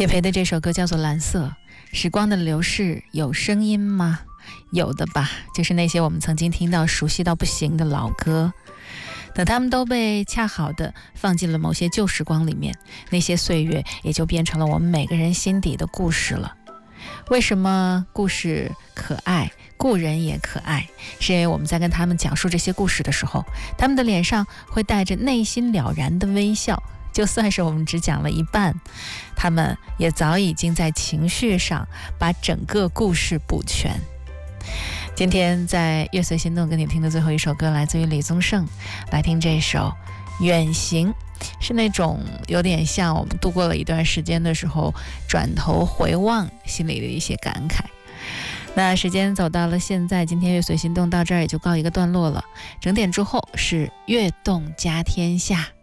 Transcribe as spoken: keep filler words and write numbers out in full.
叶培的这首歌叫做《蓝色》。时光的流逝有声音吗？有的吧，就是那些我们曾经听到熟悉到不行的老歌，等他们都被恰好的放进了某些旧时光里面，那些岁月也就变成了我们每个人心底的故事了。为什么故事可爱，故人也可爱？是因为我们在跟他们讲述这些故事的时候，他们的脸上会带着内心了然的微笑，就算是我们只讲了一半，他们也早已经在情绪上把整个故事补全。今天在乐随心动跟你听的最后一首歌来自于李宗盛，来听这首远行，是那种有点像我们度过了一段时间的时候转头回望心里的一些感慨。那时间走到了现在，今天乐随心动到这儿也就告一个段落了。整点之后是悦动家天下。